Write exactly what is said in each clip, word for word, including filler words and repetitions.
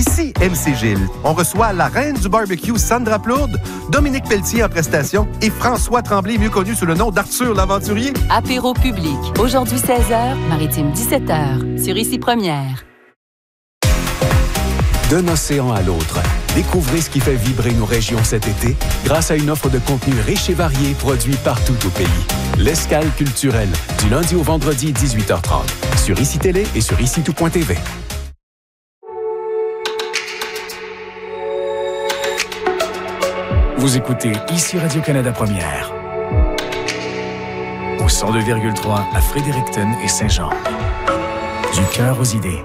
Ici M C Gilles. On reçoit la reine du barbecue Sandra Plourde, Dominique Pelletier en prestation et François Tremblay, mieux connu sous le nom d'Arthur l'Aventurier. Apéro public. Aujourd'hui seize heures, Maritime dix-sept heures. Sur Ici Première. D'un océan à l'autre, découvrez ce qui fait vibrer nos régions cet été grâce à une offre de contenu riche et varié produit partout au pays. L'Escale culturelle, du lundi au vendredi, dix-huit heures trente. Sur Ici Télé et sur ici tout point t v. Vous écoutez Ici Radio-Canada Première. Au cent deux virgule trois à Fredericton et Saint-Jean. Du cœur aux idées.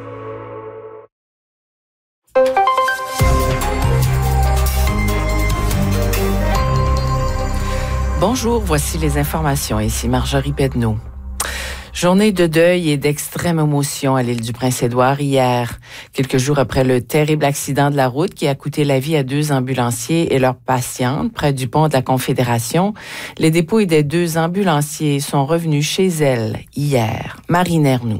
Bonjour, voici les informations. Ici Marjorie Pedneau. Journée de deuil et d'extrême émotion à l'île du Prince-Édouard hier, quelques jours après le terrible accident de la route qui a coûté la vie à deux ambulanciers et leurs patientes près du pont de la Confédération. Les dépouilles des deux ambulanciers sont revenus chez elles hier. Marine Ernoux.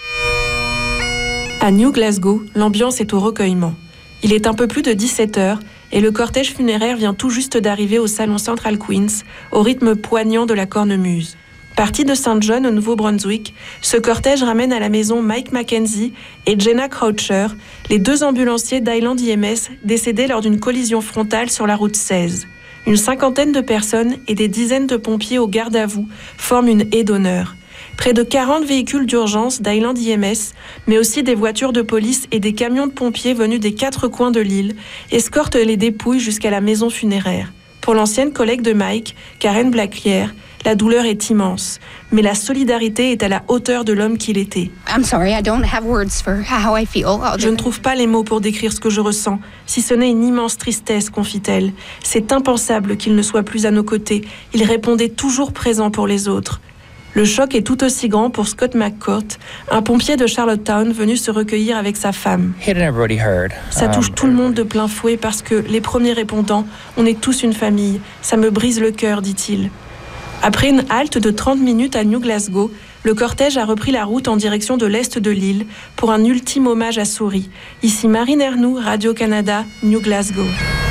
À New Glasgow, l'ambiance est au recueillement. Il est un peu plus de dix-sept heures et le cortège funéraire vient tout juste d'arriver au salon Central Queens, au rythme poignant de la cornemuse. Parti de Saint John au Nouveau-Brunswick, ce cortège ramène à la maison Mike Mackenzie et Jenna Croucher, les deux ambulanciers d'Highland I M S décédés lors d'une collision frontale sur la route seize. Une cinquantaine de personnes et des dizaines de pompiers au garde à vous forment une haie d'honneur. Près de quarante véhicules d'urgence d'Highland I M S, mais aussi des voitures de police et des camions de pompiers venus des quatre coins de l'île, escortent les dépouilles jusqu'à la maison funéraire. Pour l'ancienne collègue de Mike, Karen Blacklier, la douleur est immense, mais la solidarité est à la hauteur de l'homme qu'il était. I'm sorry, I don't have words for how I feel. Je ne trouve pas les mots pour décrire ce que je ressens, si ce n'est une immense tristesse, confie-t-elle. C'est impensable qu'il ne soit plus à nos côtés. Il répondait toujours présent pour les autres. Le choc est tout aussi grand pour Scott McCourt, un pompier de Charlottetown venu se recueillir avec sa femme. Ça touche tout le monde de plein fouet parce que, les premiers répondants, on est tous une famille. Ça me brise le cœur, dit-il. Après une halte de trente minutes à New Glasgow, le cortège a repris la route en direction de l'est de l'île pour un ultime hommage à Souris. Ici Marine Ernoux, Radio-Canada, New Glasgow.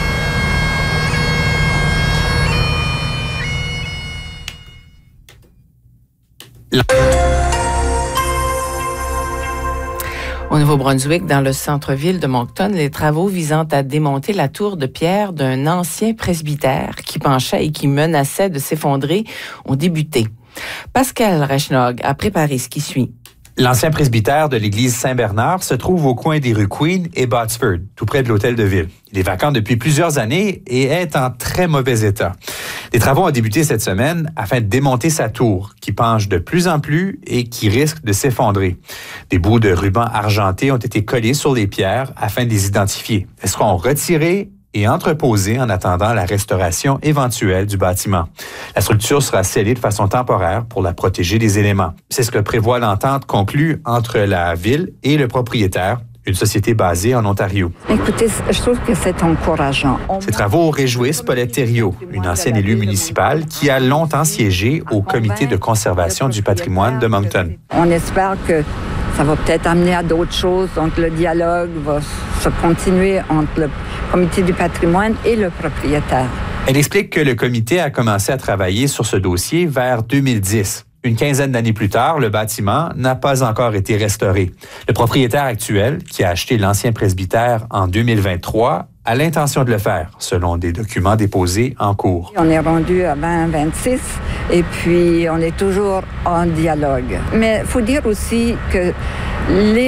Au Nouveau-Brunswick, dans le centre-ville de Moncton, les travaux visant à démonter la tour de pierre d'un ancien presbytère qui penchait et qui menaçait de s'effondrer ont débuté. Pascal Rechnog a préparé ce qui suit. L'ancien presbytère de l'église Saint-Bernard se trouve au coin des rues Queen et Botsford, tout près de l'hôtel de ville. Il est vacant depuis plusieurs années et est en très mauvais état. Les travaux ont débuté cette semaine afin de démonter sa tour, qui penche de plus en plus et qui risque de s'effondrer. Des bouts de ruban argenté ont été collés sur les pierres afin de les identifier. Elles seront retirées et entreposées en attendant la restauration éventuelle du bâtiment. La structure sera scellée de façon temporaire pour la protéger des éléments. C'est ce que prévoit l'entente conclue entre la ville et le propriétaire, une société basée en Ontario. Écoutez, je trouve que c'est encourageant. Ces travaux réjouissent Paulette Thériault, une ancienne élue municipale qui a longtemps siégé au comité de conservation du patrimoine de Moncton. On espère que ça va peut-être amener à d'autres choses, donc le dialogue va se continuer entre le comité du patrimoine et le propriétaire. Elle explique que le comité a commencé à travailler sur ce dossier vers deux mille dix. Une quinzaine d'années plus tard, le bâtiment n'a pas encore été restauré. Le propriétaire actuel, qui a acheté l'ancien presbytère en deux mille vingt-trois, a l'intention de le faire, selon des documents déposés en cours. On est rendu à vingt vingt-six et puis on est toujours en dialogue. Mais il faut dire aussi que les